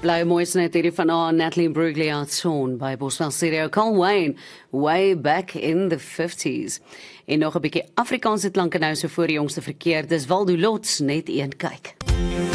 Bly mooi net hierdie van Natalie Bruglia Son by Boswell Stereo. Carl Wayne, way back in the 50s. En nog 'n bietjie Afrikaanse klanke nou so voor die jongste verkeer. Dis Waldo Lots, net een kyk.